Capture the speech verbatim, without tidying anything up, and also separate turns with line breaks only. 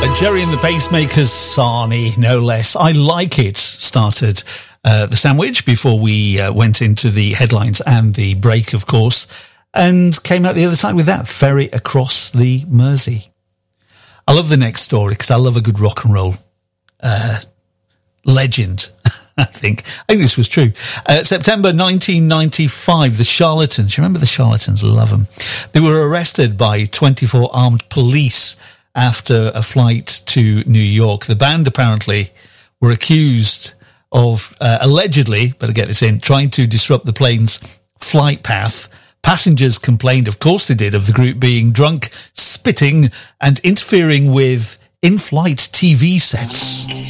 Jerry and the Pacemakers, Sarnie, no less. I Like It started uh, the sandwich before we uh, went into the headlines and the break, of course, and came out the other side with that, Ferry Across the Mersey. I love the next story because I love a good rock and roll uh, legend, I think. I think this was true. Uh, September nineteen ninety-five, the Charlatans. You remember the Charlatans? Love them. They were arrested by twenty-four armed police after a flight to New York. The band apparently were accused of, uh, allegedly, better get this in, trying to disrupt the plane's flight path. Passengers complained, of course they did, of the group being drunk, spitting, and interfering with in-flight T V sets.